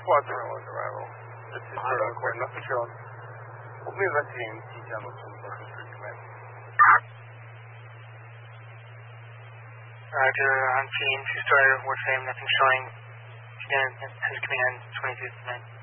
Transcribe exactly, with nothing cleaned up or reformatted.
Squad zero on arrival. This is Zero Court, nothing showing. We'll be investigating detail of some Brooklyn Street Command. Roger, on scene, two-star, we're saying nothing showing. Again, has command twenty-two tonight.